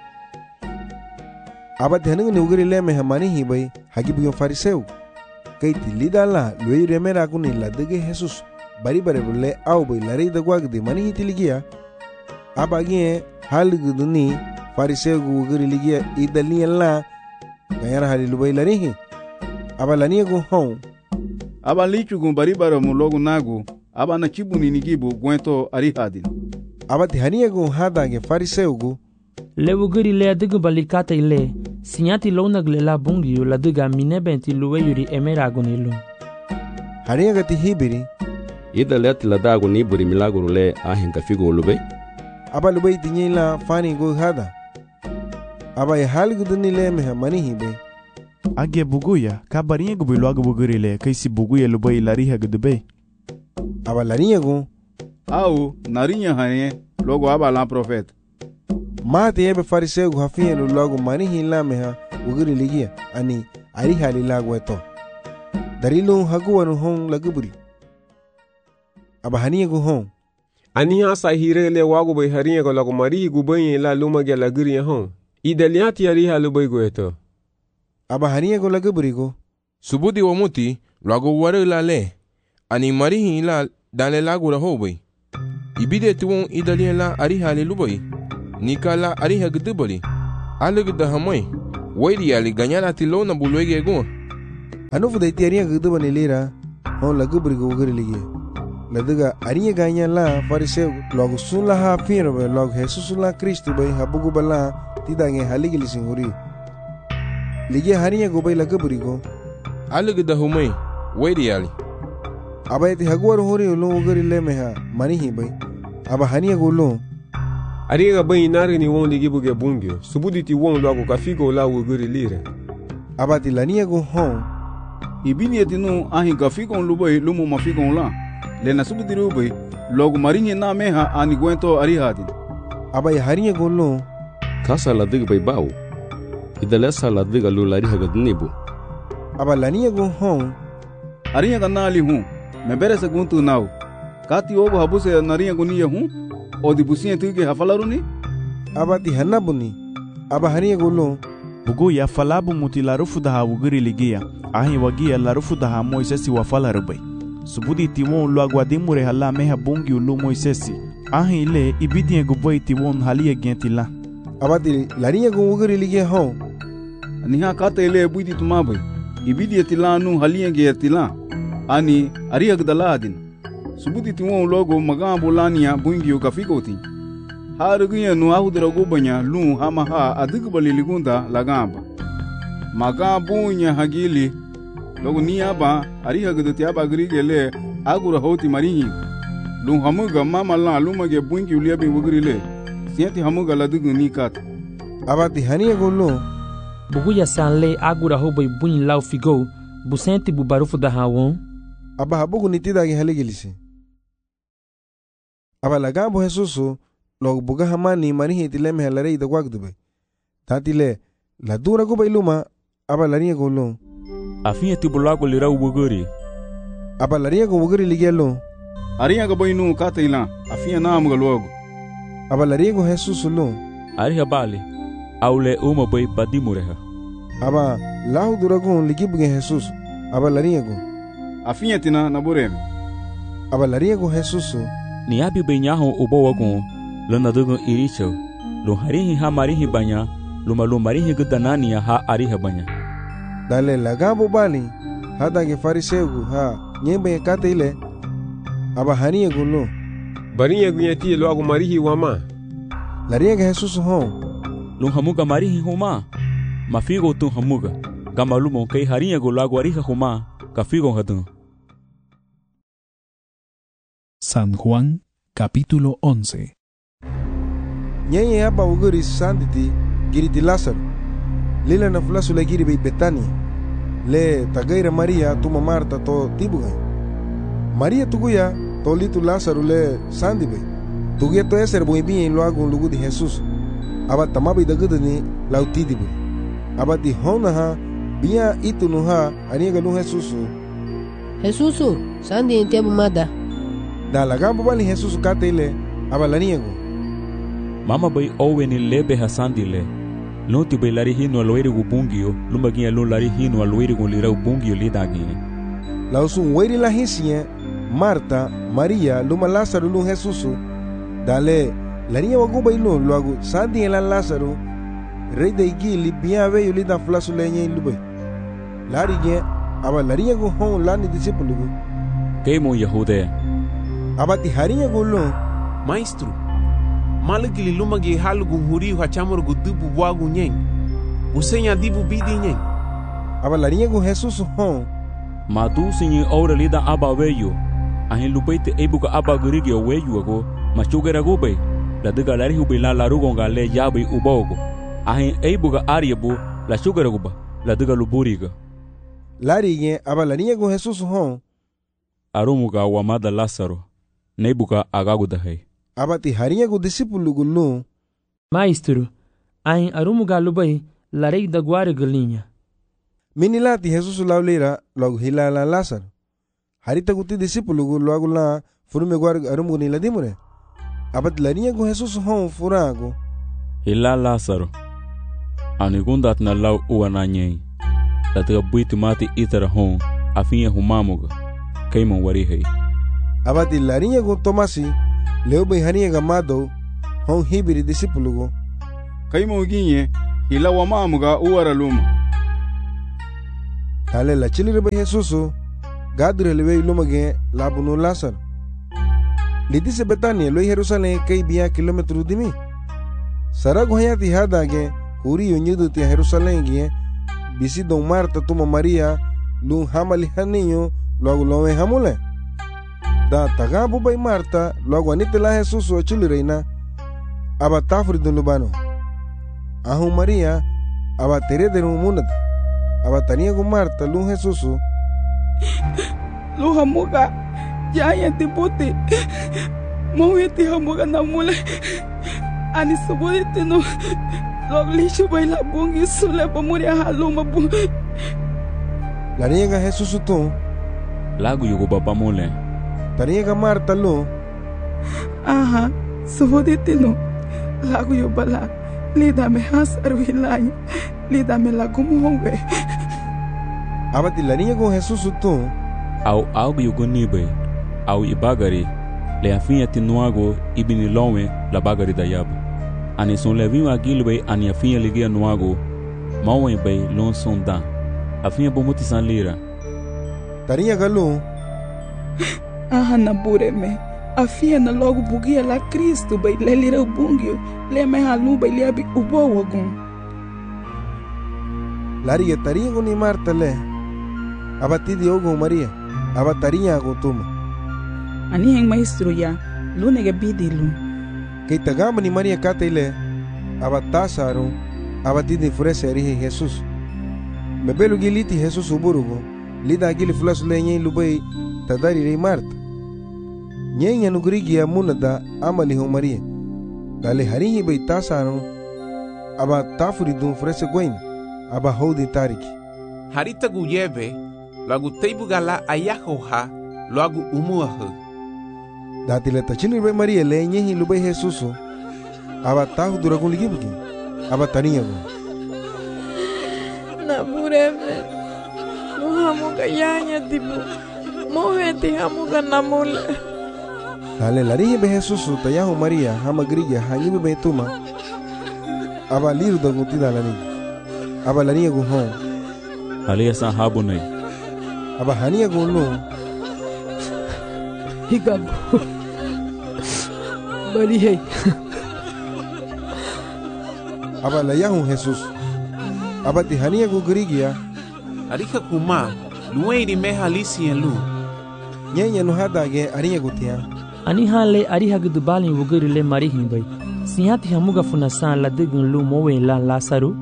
abati hanung ni ugri le me hamani hi bay hagibu fariseu kaiti lidala loi remera kuni ladege Jesus bari bare bulle au bay lari da gwagdi mani hi tiligia abagi halgu duni fariseu ugri ligia idali la gayara halilu bay lari hi abalani go ho abalichu gun bari bare mu logu nagu aba na chibuni nigibu gwento ari hadin abati hania go hada ge fariseu go le uguri le adigu balikata ile sinyati lona glela bungi la diga minebenti luwe yuri emera gonilu hania gati hibiri ida let la dago ni buri milagro le ahin ka figo lube aba lube tinyela fani go hada aba ya halgu duni le me mani hibe age buguya kabarinye go bilago buguri le kaisi buguya lube lari ha gdube aba lariye go au narinya hane logo aba la profet mate ebe fariseu hafie no logo mani hila meha uguri ligia ani ari hali lago eto darilu hagu anu hon laguburi aba haniye go hon ani ha sa hirele wago bay hariye go lago mari gubaye la luma ge laguri hon idaliati ari halu bay go eto aba haniye go laguburi go subudi wa muti lago ware la le ani mari hila dale lago ra ho bay ibide tuon idalien la ari hali lubai ni kala ari hagdubali alig da hamoi wairi ali ganyala tilo na bulwege go anu fuda iti ari hagdubani lira hon lagubri go gari ligi ladaga ari ganyala fariseu logo sunla ha piro be logo Jesus la Cristo be habugu bala tidange haligi lisinguri ligi hari go be lagubri go alig da hamoi wairi ali aba iti hagwar hori lo gari lemeha manihi be aba hani go lo ariga bai nari ni won ligi buge bungyo subudi ti won lo ka figo la wo gari lire abati lania go hon ibini etinu ahi ka figo lu bai lumu ma figo la le na subudi ru bai logo marinye na meha ani gwento ari hadin aba ya harinye go lo kasa la dig bai bau idala sala dig lu lari hagadnibu aba lania go hon arinya kanali hu me bere seguntu nau kati ogo habuse narinya go niya hu odi busiye tuge hafalaruni abati hanabuni aba hariye golo bugu ya falabu mutilarufu da hawugiri ligia ahi wagia larufu da ha moisesi wafalarubai subudi tiwon lo agwadimure hala meha bungi ulu moisesi ahi le ibidi guboi tiwon halia gentila abati lariye go wugiri ligia ho niha kata ile buidi tumabai ibidi tilanu halia gentila ani ariya gdaladin subuti tiwon logo magambo lania bungi ukafigoti harugiya nu ahudra gubanya lu hama ha adigbali ligunda lagamba magambo nya hagili logo niaba ari hagdoti aba grigele agura hoti marinhi lu hamuga mama la lu mage bungi uliabi wugrile siati hamuga ladugu nikat abati haniya golo buguya sanle agura hobai bunyi lau figo busenti bubarufu da hawon aba habugu nitida gi haligilisi aba lagambo Jesusu log buga hamani marihi tileme halare ida gwagdube tatile la dura go bailuma aba lariya golo afia tibulago lira ubuguri aba lariya go ubuguri ligelo ariya go bainu kataila afia na amga logo aba lariya go Jesusu lo ariya bali aule uma bay padimureha aba lahu dura go ligibuge Jesusu aba lariya go afia tina naburem aba lariya go Jesusu ni abi benyaho ubowago lona dugo iricho lo harihi ha marihi banya lo malo marihi gudanania ha ariha banya dale lagabo bali hada ge fariseu ha nyembe kataile aba haniye gulo bariye gunyati lo agu marihi wama lariye ge Jesus ho lo hamuga marihi homa mafigo tu hamuga gamalumo kai hariye gulo agu ariha homa kafigo hadu. San Juan, capítulo once. Nyenye hapa uguri sanditi giriti Lázaro. Lila na fulasu le giri bei Betania. Le tagaira Maria tuma Marta to tibuga. Maria tuguya to litu Lázaro le sandi bei. Tuguya to eser boi bien lo hago un lugu de Jesús. Aba tamabi dagudani lautidi bei. Aba ti hona ha bia itu no ha aniga no Jesús. Jesús, sandi entiabu mada. Da lagambo bali Jesus katele abalaniego mama bay oweni lebe hasandile noti bay lari hino aloiri gubungio lumagia lo lari hino aloiri gulira ubungio lidagi la usun weri la hisia Marta Maria luma Lázaro lu Jesus dale lariya waguba ilo lo agu sandi la Lázaro rey de igili bien ve yulida flasu lenye lube lari ge abalariya go hon lani discípulo keimo yahude abati hariya golo maestro malagili lumagi halugu huri hachamur gudubu wagu nyeng usenya dibu bidi nyeng abalariya go Jesus ho madu sinyi ora lida aba weyo ahin lupaite ebuka aba gurigi weyo ago machugera gobe la diga lari hubi la larugo ngale yabi ubogo ahin ebuka ariabu la sugera goba la diga luburiga lari ge abalariya go Jesus ho arumuga wamada Lázaro nebuka agagudahay abati hariya go discípulo gulu maestro ain arumuga lubai larei da guare galinha minilati Jesus laulira logo hilala Lázaro harita guti discípulo gulu logo la furume guare arumu ni ladimure abati lariya go Jesus hon furago hilala Lázaro anigundat na lau uananyei latiga buiti mati itara hon afinha humamuga kaimon warihei abati lariya go Tomasi leo be haniya gamado hon hibiri disipulugo. Kaimo ginye hila wamamuga uwara luma. Tale la chilirbe Jesusu gadre lebe ilumage labunu Lazaro. Lidise Betania lo Jerusalem kay biya kilometro dimi. Sarago hayati hadage huri yonyudu ti Jerusalem gie bisi don Marta tuma Maria lun hamali haninyo logo lowe hamule. Da tagabu bay Marta logo anite la Jesusu o chilireina aba tafri dun lubano. Ahu Maria aba tere de munad aba tania gu Marta lun Jesusu lu hamuga ya yanti puti mau yati hamuga namule ani subuditi no loglishu baila bungi sule pamuri haluma bu la niega Jesusu tu lagu yugo baba mule taniega Marta lu aha subuditi no lagu yubala lida me hasaru hilay lida me lagu muwe abati la niega Jesusu tu au algo yugo nibe au ibagari le afinha tinuago ibini lonwe la bagari da yaba ani son levinho agilbe ani afinha ligia nuago mawen bay lon sonda afinha bomuti san lira tarinha galu aha na bureme afinha na logo bugia la Cristo bay le lira bungio le me halu bay le abi ubo wagun lariga tarinha goni Marta le abati diogo Maria aba tarinha go tuma ani heng maestro ya lune ga bidilu kay tagama ni Maria katele aba tasaro aba tidi frese rihe Jesus mebelu giliti Jesus uburugo lida gili flas lenye lubay tadari re Marta nyenya nugrigia munada amali ho Maria dale harihi bay tasaro aba tafuri dun frese goin aba hodi tariki harita guyebe lagu teibugala ayahoha lagu umuahu dati le tachini be Maria le nyehi lube Jesusu aba tahu duragun ligibuki aba taniya go na bureme no hamuga yanya tibu moheti hamuga namule dale larihi be Jesusu tayahu Maria hama grigia hanyibe be tuma aba liru dagu tidalani aba laniya go hon aliya san habunai aba haniya go no Higabo bali hey aba la yahu Jesus aba ti hania go grigia arika kuma lueiri me halisi en lu nyenya no hadage arinha gutia ani hale ari hagdu balin wuguri le mari himbay sihati hamuga funasan la digun lu mowe la Lazaro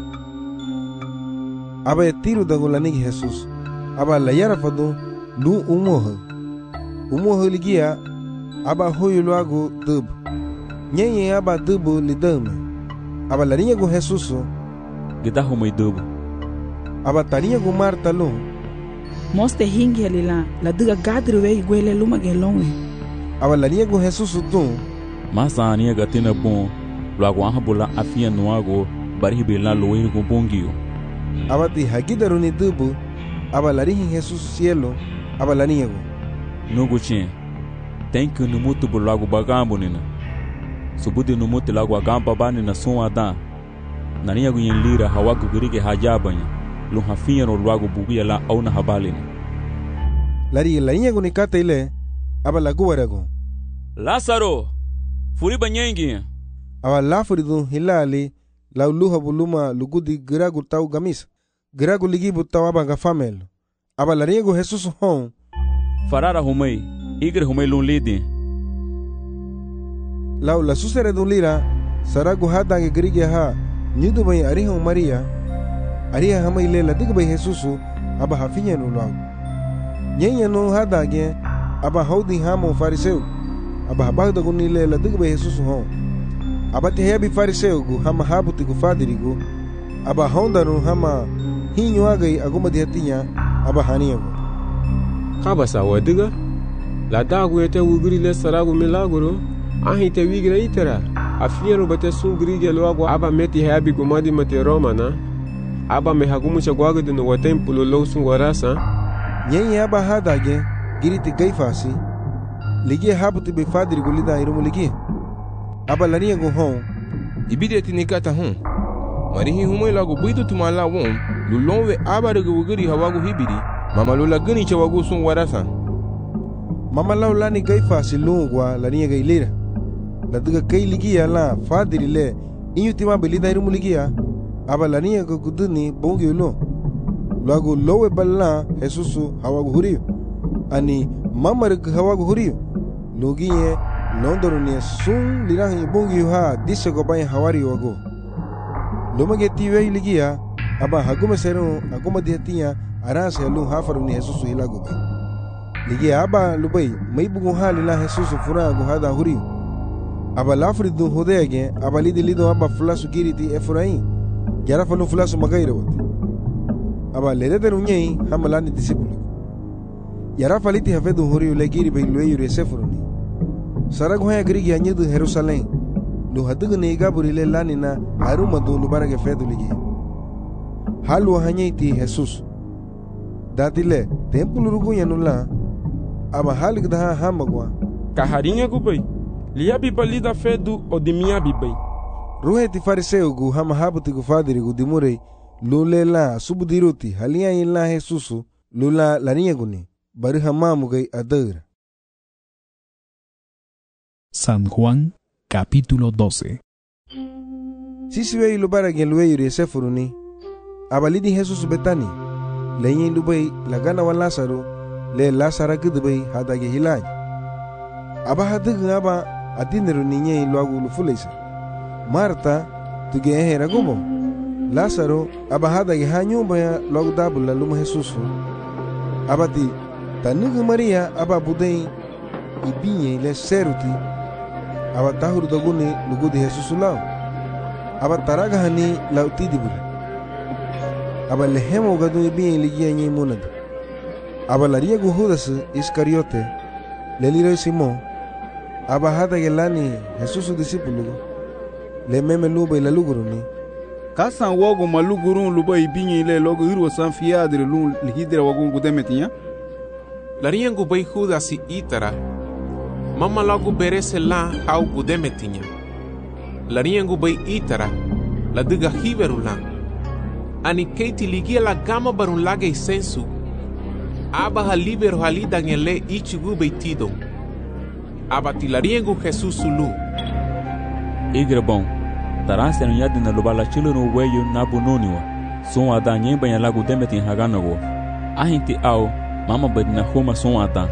aba tiru dagulani Jesus aba la yara fadu lu umoh umoh ligia aba hoyo luago dub nyenye aba dubu lidame aba larinha go Jesus gida homoi dubu aba tarinha go Marta lu moste hingi alila la diga gadru we gwele luma gelonwe aba larinha go Jesus tu masa ania gatina bon luago ahabula afia nuago bari bela loir go bongio aba ti hagidaruni dubu aba larinha Jesus cielo aba larinha go nugo chen tem que no mutu bulago bagambo nina subudi no mutu lago agamba bani na som ada nania go yen lira hawago grige hajabanya lu hafinha no lago bugia la au na habalina lari larinha go nikata ile aba lago warago Lazaro furi banyengi aba lafuri dun hilali la luha buluma lugudi grago tau gamis grago ligi butaw aba gafamel aba larinha go Jesus hon farara homei igre homei lun lidi lau la susere dun lira sarago hadange grige ha nidu bay ariho Maria ariha hamai le la digbay Jesusu aba hafinha no lago nyenya no hadange aba hodi hamo fariseu aba habagda guni le la digbay Jesusu hon aba te hebi fariseu gu hama habuti gu fadirigo aba honda no hama hinyo agai aguma diatinya aba haniya go kaba sa wadiga la dagu ete wugri le saragu milagro ahi te wigra itera afiero bate sungri ge logo aba meti habi gumadi mate Roma na aba me hagumu chagwago de no templo lo sungwarasa nyenye aba hadage giriti gaifasi ligi habuti be fadri gulida irumu ligi aba larinha gu hon ibide tinikata hon marihi humoi lagu buitu tumala won lulonwe aba daga wugiri hawagu hibidi mama lula gani cha wagu sun warasa mama laulani gaifa silungwa larinha gailira la daga kai ligia la fadiri le inyutima belida irumu ligia aba larinha gu guduni bongi ulo lagu lowe balla Jesusu hawagu huriyo ani mama rig hawagu huriyo logiye londoro ni sun lirahi bongi ha disse go bay hawari wago lomage tiwe ligia aba hagume sero aguma dihatia aras helu hafaru ni Jesusu hilago bay ligia aba lubai maibugo halila Jesusu fura go hada huriyo aba lafri du hodege aba lidi lido aba fulasu giriti efrain garafa no fulasu magaira wote aba ledete nunyei hamalani disipulu yara faliti hafedu huriyo legiri bay loyure sefuruni sarag hoya grigi anyedu Jerusalem lu hadugu ne gaburile lanina haruma do lu barage fedu ligi halu hanyeiti Jesus datile tempulu rugu yanula aba halig daha hamagwa kaharinha gubay liya bibalida fedu odimia bibay ruhe ti fariseu gu hama habuti gu fadiri gu dimure lulela subudiruti halia illa Jesusu lula larinha guni bari hamamu gay adar. San Juan, capítulo doce. Sisiwei lubara gen lueyuri sefuruni. Abalidi Jesus betani. Leyin lubay lagana wa Lazaro le Lazara gudubay hadage hilaj. Aba hadig aba adineru ninye luagu lufulesa. Marta tuge ehera gumo. Lazaro aba hadage hanyumba ya luagu dabula luma Jesusu. Abati tanugu Maria aba budei ibinye le seruti aba tahuru doguni lugudi Jesusu lao aba taraga hani lauti dibur aba lehemo gadu ibinye ligia nye munad aba laria gu Judas Iscariote le liro Simon aba hada gelani Jesusu disipulu le meme luba ila luguruni kasan wogo malugurun luba ibinye le logo irwo san fiadre lun lihidra wagun gudemetinya larinha gu bay Judas itara mama logo berese la hau gudemetinya larinha gu bay itara la diga hiberu la ani keiti ligia la gama barun laga sensu aba ha libero halida ngele ichigu bay tido aba ti larinha gu Jesus lu igre bom taranse no yadi na lubala chilo no weyo na bunoniwa son ada nyemba ya lagu demetin haganago ahinti au mama badina homa son ata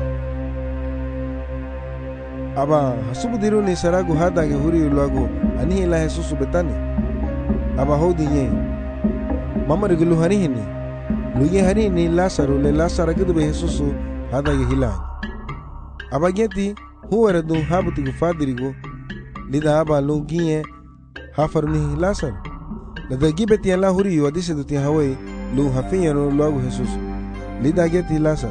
aba hasubudiru ni saragu hada ge huri luago ani la Jesus betani aba hodi ye mama regulu hari hini luye hari ni Lazaro le Lazaro gdu be Jesus hada ge hilan aba geti huwa du habuti gu fadirigo lida aba lungiye hafarni Lazaro la da gibeti ala huri yo adise duti hawai lu hafinya no luago Jesus lida geti Lazaro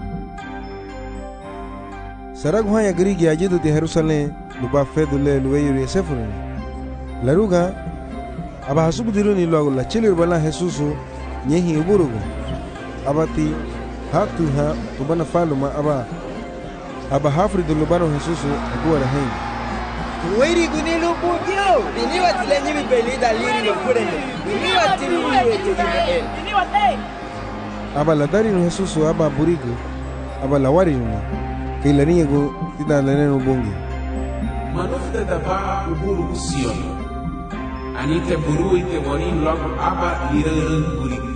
sarag hoya grigi ajidu ti Jerusalem luba fedu le luweyuri sefuruni laruga aba hasubudiruni luago la chilir bala Jesusu nyehi uburugo abati hatu ha tubana faluma aba aba hafri du lubano Jesusu akuwa rahin Wiri guni lupu kyo Bini watile nyibi belida liri lupurenge Bini watili uwe tejime Bini wate aba la dari no Jesusu aba burigo aba la wari no kay larinha go tida laneno bongi manufta da ba uburu usion anite buru ite wani logo aba lirerun burigi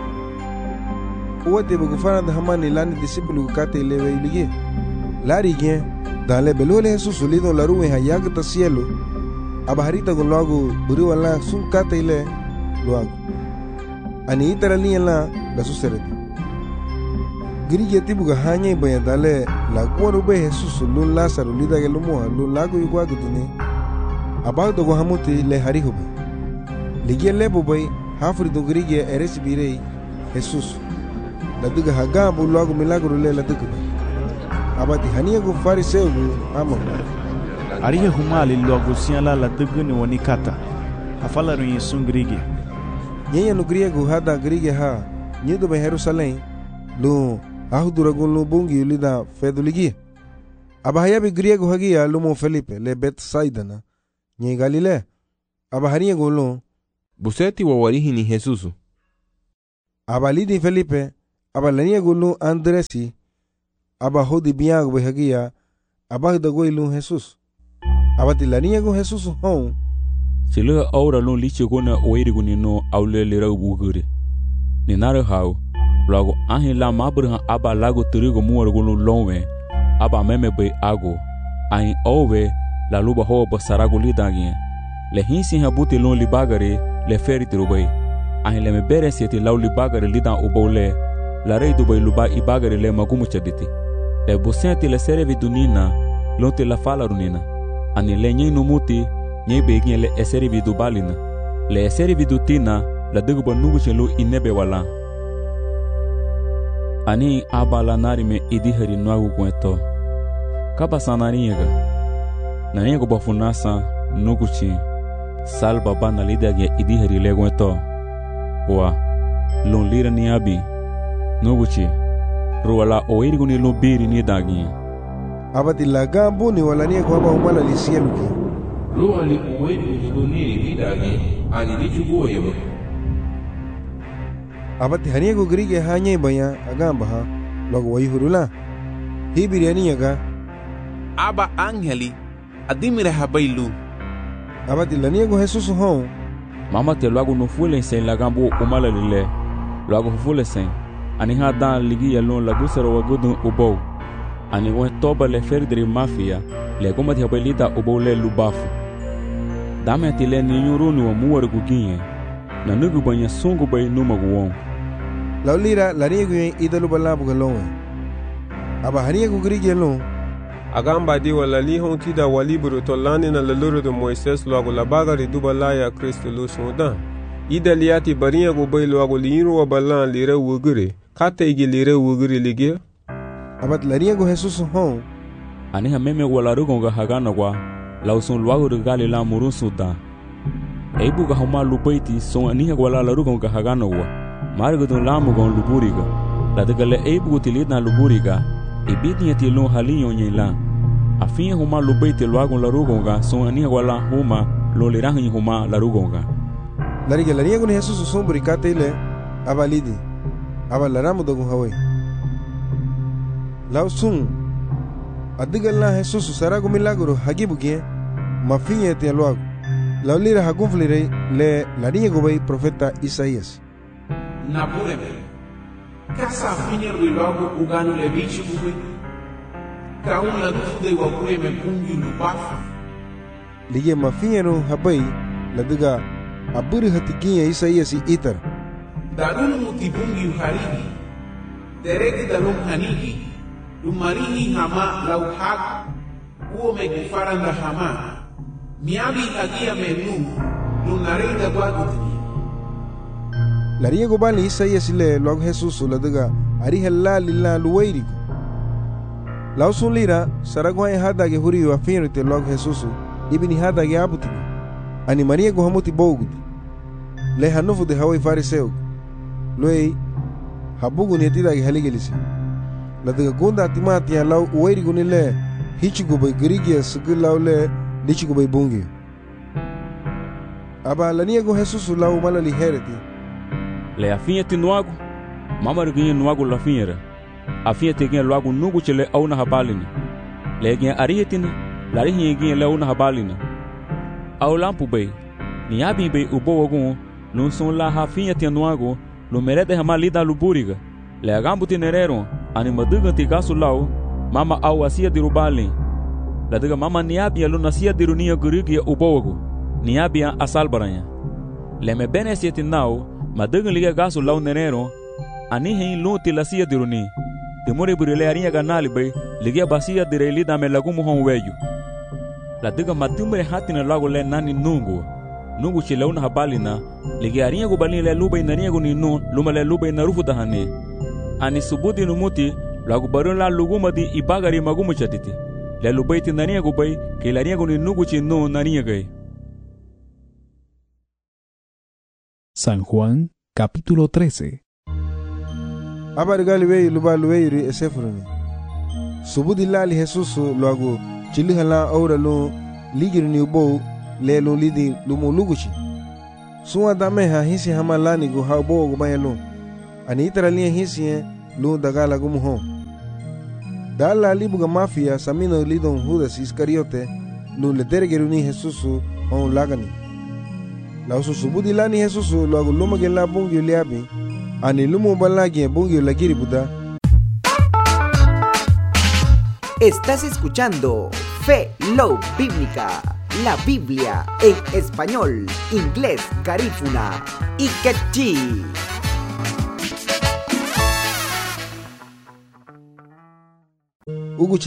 uwate bugu fana da hamani lani disipulu kate lewe ilige lari gen dale belole Jesusu lido la ruwe hayagta cielo aba harita go logo buru wala sun kate ile luago ani itara linya la la suserete Grigi tibuga hanya ibaya dale lagu ube Jesus lun Lazaro lida gelumo lun lagu yugwa gudune abag dogo hamuti le hari hube ligia lebo bay hafri do grigi eresi birei Jesus la diga haga bu lagu milagro le la diga abati hania go fariseu amo arihe humali lagu siala la diga ni wanikata hafala ru yesun grigi nyenya no griego hada grigi ha nyedo be Jerusalem lu ahuduragun lu bungi lida fedu ligi aba hayabi griego hagia lumo Felipe le Betsaida na nye Galile. Aba haria golon. Buseti wa warihi ni Jesusu. Aba lidi Felipe. Aba lania golon Andresi. Aba hodi biang behagia. Aba da golon Jesus. Aba tilania go Jesus hon. Sila aura lon lichi gona oiri guni no aule lera bugure. Ni nare hau. Lago ahin la mabrha aba lago turigo muar golon lonwe. Aba meme bay ago. Ahin ove la luba ho basarago lidagien. Le hinsi habuti lon libagare le feri tirubay. Ahin le me bere sieti lau libagare lidan ubole. La rei dubay luba ibagare le magumu chaditi. Le busenti le serevi dunina lonte la fala runina. Ani le nye numuti nye begien le eseri vidu balina. Le eseri vidu tina la diguba nugu chelu inebe wala. Ani aba la nari me idihari nuagu kweto. Kaba sanariyaga. Naniyago bafunasa nugu chi. Salba bana lidagia idihari le kweto. Wa lon lira ni abi. Nugu chi. Ruwala oirigu ni lubiri ni dagi. Abati la gambu ni walania kwa aba umala lisialuki. Ruwa li uweidu ni lidagi ani lichugo yebo. Abati haniego grige hanye baya agamba ha logo waihurula. Hibiri aniaga. Aba angeli adimire habailu. Abati laniego Jesus hon. Mama te logo no fule sen la gambu umala lile. Logo fule sen. Ani ha dan ligi yalon la gusaro wagudun ubo. Ani wen toba le ferdri mafia le goma ti habelita ubo le lubafu. Dame ti le ni nyurunu wa muwar guginye. Na nugu banya sungu bay numa guwon. Laulira la riegu yen idalu balabu galonwe. Aba haniegu grigi yalon. Agamba di wala li hon tida waliburu tolani na laluru de Moises loago la bagari duba laya Kristo lu sundan. Ida liati baria go bay loago liiru wa balan lire wugure. Kata igi lire wugure ligia. Abat laria go Jesus hon. Ani ha meme wala rugonga hagana kwa. Lausun loago regali la murun suda. Eibu ga homa lupaiti son ani ha wala la rugonga hagana kwa. Marigo don lamu gon luburiga. La degale eibu utilidna luburiga. Ibidi yati lon halinyo nyela. Afin homa lupaiti loago la rugonga son ani ha wala homa lo lirahin homa la rugonga. Lariga laria go Jesus son burikate ile abalidi. Aba laramu dogun hawai. Lausun adigala Jesus sarago milagro hagibugie mafinye te loago. Laulira hagunflire le laria go bay profeta Isaías. Napureme. Casa finyer we logo uganu le bichi buwe. Kaun la dufude wa kureme pungi lubafu. Lige mafinyero habai la diga aburi hatikinya Isaías itar. Darun mutibungi uharigi. Teregi dalum hanigi. Lumarihi hama lauhak. Uo megufaranda hama. Miabi hagia menu. Lunarida guagutini. Laria go bali Isaías le logo Jesus la diga ari hella lilla luwairi. Lausun lira saragwa hada ge huri wa finrite logo Jesus ibini hada ge abuti. Ani Maria go hamuti bogudi. Le hanofu de hawai fariseu. Loi habugu netida ge haligelisi. La diga gonda timati ya lau uwairi gunile hichigo bay grigia sugilau le lichigo bay bungi. Aba lania go Jesus lau malali hereti. Le afinha ti nuago. Mama ruginha nuago la finha. Afinha te ginha luago nugu chele au na habalina. Le ginha arihetina. La rihinha ginha le au na habalina. Au lampu bay. Ni abi bay ubo wagun. Lun son la hafinha ti nuago. Lu merede hamalida luburiga. Le agambu ti nerero. Ani maduga ti gasu lau. Mama au asia di rubalin. La diga mama ni abi lu nasia di runia gurigia ubo wagu. Ni abi asalbaranya. Le me bene sieti nao. Maduga liga gasu lau nerero. Ani hein luti la sia diruni. Demore burile arinha ganali bay. Liga basia direli da me lagumu hon weyu. La diga matumbre hatina lago le nani nungu. Nungu chileuna habalina. Liga arinha go balin le luba inarinha go ninu. Luma le luba inarufu dahane. Ani subudi numuti. Lago barun la luguma di ibagari magumu chatiti. Le luba iti narinha go bay. Ke larinha go nungu chinu narinha gay. San Juan, capítulo trece. Abargali wey luba luweiri esefruni. Subudi lali Jesus luago chilihala aura lu ligirni ubo le lu lidi lumu luguchi. Suwa dame ha hisi hamalani gu ha bo gu bayalo. Ani itara liya hisi lu dagala gumu ho. Dala libu ga mafia samino lidon Judas Iscariote lu letergeruni Jesusu on lagani. La usu subudi lani Jesusu lo agu luma gen la bungyo liabi. Ani lumu balagi bungyo lagiri buda. Estás escuchando Fe Love Bíblica, la Biblia en español, inglés, garífuna y quechí. Ugu